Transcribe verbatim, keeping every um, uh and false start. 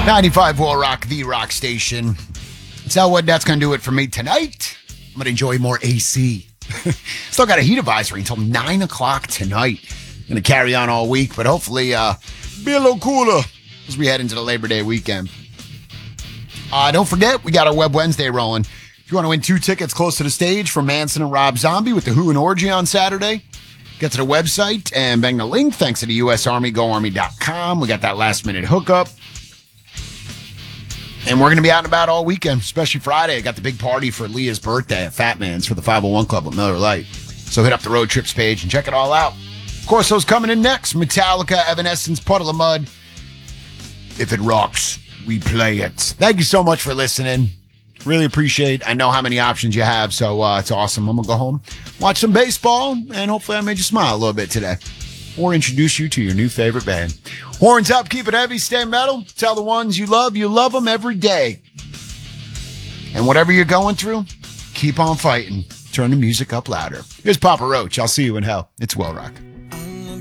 ninety-five Will Rock, the rock station. So what that's going to do it for me tonight. I'm going to enjoy more A C. Still got a heat advisory until nine o'clock tonight. Going to carry on all week, but hopefully uh, be a little cooler as we head into the Labor Day weekend. Uh, don't forget, we got our Web Wednesday rolling. If you want to win two tickets close to the stage from Manson and Rob Zombie with the Who and Orgy on Saturday, get to the website and bang the link. Thanks to the U S Army, go army dot com. We got that last minute hookup. And we're going to be out and about all weekend, especially Friday. I got the big party for Leah's birthday at Fat Man's for the five oh one Club with Miller Lite. So hit up the Road Trips page and check it all out. Of course, those coming in next. Metallica, Evanescence, Puddle of Mud. If it rocks, we play it. Thank you so much for listening. Really appreciate it. I know how many options you have, so uh, it's awesome. I'm going to go home, watch some baseball, and hopefully I made you smile a little bit today. Or introduce you to your new favorite band. Horns up, keep it heavy, stay metal. Tell the ones you love, you love them every day. And whatever you're going through, keep on fighting. Turn the music up louder. Here's Papa Roach. I'll see you in hell. It's Will Rock.